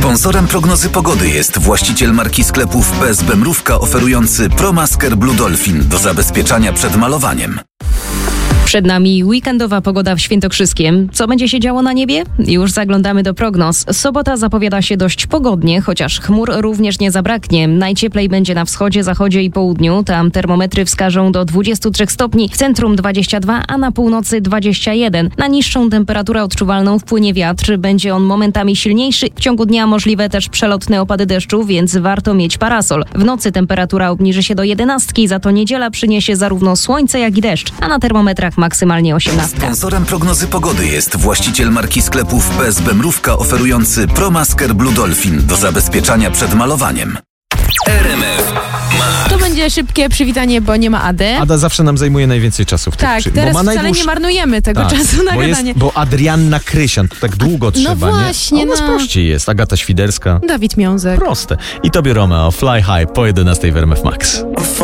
Sponsorem prognozy pogody jest właściciel marki sklepów PSB Mrówka oferujący ProMasker Blue Dolphin do zabezpieczania przed malowaniem. Przed nami weekendowa pogoda w Świętokrzyskiem. Co będzie się działo na niebie? Już zaglądamy do prognoz. Sobota zapowiada się dość pogodnie, chociaż chmur również nie zabraknie. Najcieplej będzie na wschodzie, zachodzie i południu. Tam termometry wskażą do 23 stopni, w centrum 22, a na północy 21. Na niższą temperaturę odczuwalną wpłynie wiatr. Będzie on momentami silniejszy. W ciągu dnia możliwe też przelotne opady deszczu, więc warto mieć parasol. W nocy temperatura obniży się do 11, za to niedziela przyniesie zarówno słońce, jak i deszcz, a na termometrach maksymalnie 18. Sponsorem prognozy pogody jest właściciel marki sklepów PSB Mrówka oferujący ProMasker Blue Dolphin do zabezpieczania przed malowaniem. RMF Max. To będzie szybkie przywitanie, bo nie ma Ady. Ada zawsze nam zajmuje najwięcej czasu w tych Tak, teraz wcale nie marnujemy tego czasu na gadanie. Bo Adrianna Krysian, to tak długo trzeba, właśnie, nie? U nas prościej jest. Agata Świderska. Dawid Miązek. Proste. I tobie Romeo, Fly High po 11 w RMF Max.